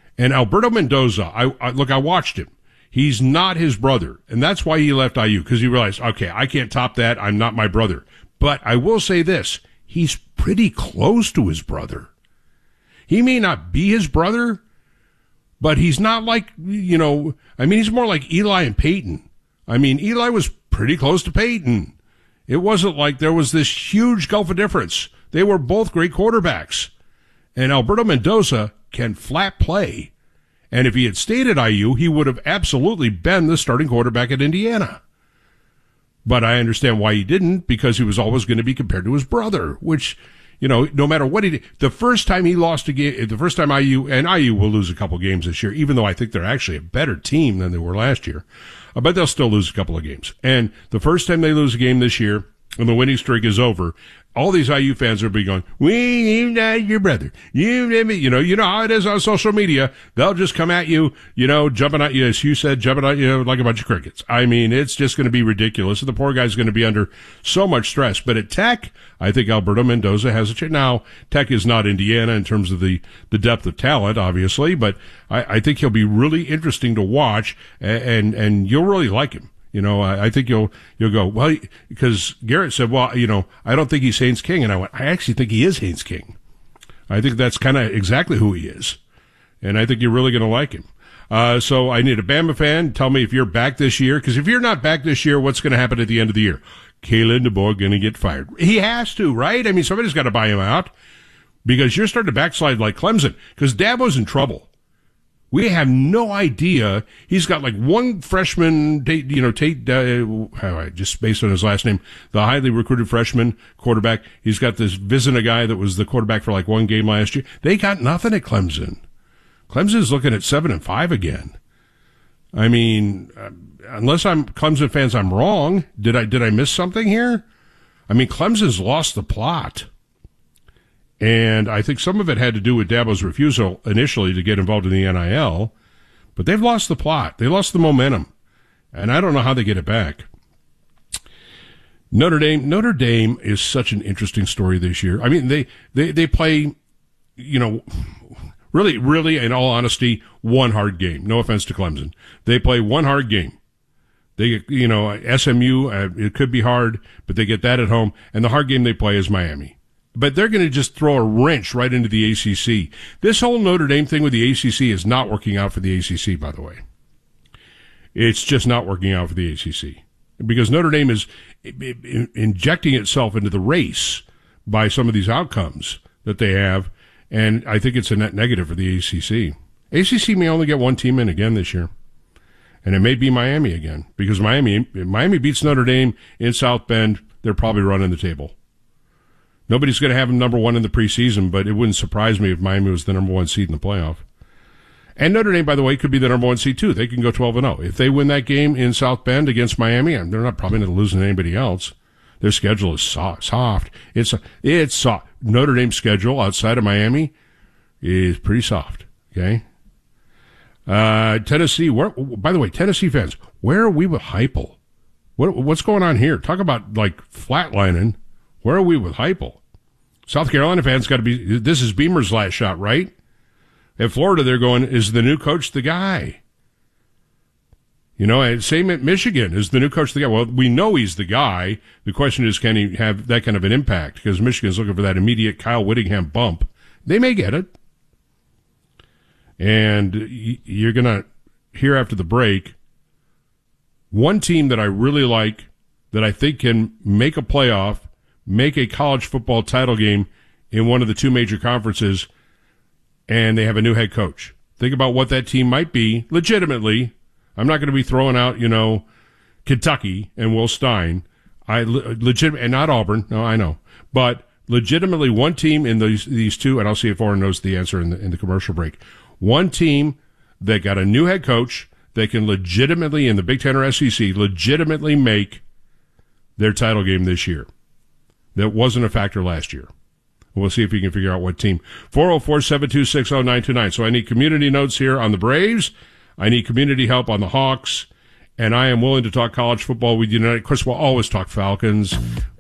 And Alberto Mendoza, I watched him. He's not his brother, and that's why he left IU, because he realized, okay, I can't top that. I'm not my brother. But I will say this, he's pretty close to his brother. He may not be his brother, but he's not like, he's more like Eli and Peyton. I mean, Eli was pretty close to Peyton. It wasn't like there was this huge gulf of difference. They were both great quarterbacks. And Alberto Mendoza can flat play. And if he had stayed at IU, he would have absolutely been the starting quarterback at Indiana. But I understand why he didn't, because he was always going to be compared to his brother, which, no matter what he did. The first time he lost a game, the first time IU will lose a couple games this year, even though I think they're actually a better team than they were last year. But they'll still lose a couple of games. And the first time they lose a game this year, when the winning streak is over, all these IU fans will be going, you're not your brother. You know how it is on social media. They'll just come at you, jumping at you, as you said, jumping at you like a bunch of crickets. I mean, it's just going to be ridiculous. The poor guy's going to be under so much stress. But at Tech, I think Alberto Mendoza has a chance. Now, Tech is not Indiana in terms of the depth of talent, obviously, but I think he'll be really interesting to watch, and you'll really like him. I think you'll go, well, because Garrett said, well, I don't think he's Haynes King. And I went, I actually think he is Haynes King. I think that's kind of exactly who he is. And I think you're really going to like him. So I need a Bama fan. Tell me if you're back this year. Because if you're not back this year, what's going to happen at the end of the year? Kalen DeBoer going to get fired. He has to, right? I mean, somebody's got to buy him out. Because you're starting to backslide like Clemson. Because Dabo's in trouble. We have no idea. He's got like one freshman, just based on his last name, the highly recruited freshman quarterback. He's got this Vizina guy that was the quarterback for like one game last year. They got nothing at Clemson. Clemson's looking at 7-5 again. I mean, unless I'm Clemson fans, I'm wrong. Did I miss something here? I mean, Clemson's lost the plot. And I think some of it had to do with Dabo's refusal initially to get involved in the NIL, but they've lost the plot. They lost the momentum, and I don't know how they get it back. Notre Dame is such an interesting story this year. I mean, they play, really, in all honesty, one hard game. No offense to Clemson. They play one hard game. They, SMU, it could be hard, but they get that at home, and the hard game they play is Miami. But they're going to just throw a wrench right into the ACC. This whole Notre Dame thing with the ACC is not working out for the ACC, by the way. It's just not working out for the ACC. Because Notre Dame is injecting itself into the race by some of these outcomes that they have, and I think it's a net negative for the ACC. ACC may only get one team in again this year, and it may be Miami again, because Miami beats Notre Dame in South Bend, they're probably running the table. Nobody's going to have them number one in the preseason, but it wouldn't surprise me if Miami was the number one seed in the playoff. And Notre Dame, by the way, could be the number one seed too. They can go 12-0. If they win that game in South Bend against Miami, they're not probably not losing to anybody else. Their schedule is soft. It's soft. Notre Dame's schedule outside of Miami is pretty soft. Okay. Tennessee. By the way, Tennessee fans, where are we with Heupel? What's going on here? Talk about like flatlining. Where are we with Heupel? South Carolina fans got to be, this is Beamer's last shot, right? At Florida, they're going, is the new coach the guy? Same at Michigan. Is the new coach the guy? Well, we know he's the guy. The question is, can he have that kind of an impact? Because Michigan's looking for that immediate Kyle Whittingham bump. They may get it. And you're going to hear after the break, one team that I really like, that I think can make a playoff, make a college football title game in one of the two major conferences, and they have a new head coach. Think about what that team might be, legitimately. I'm not going to be throwing out, Kentucky and Will Stein. And not Auburn. No, I know. But legitimately one team in these two, and I'll see if Orrin knows the answer in the commercial break. One team that got a new head coach that can legitimately, in the Big Ten or SEC, legitimately make their title game this year. That wasn't a factor last year. We'll see if you can figure out what team. 404-726-0929. So I need community notes here on the Braves. I need community help on the Hawks. And I am willing to talk college football with you tonight. Of course, we'll always talk Falcons.